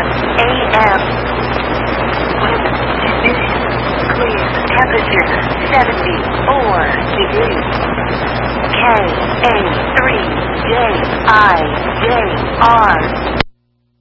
a.m. Weather conditions clear. Temperature 74 degrees. KA3JIJR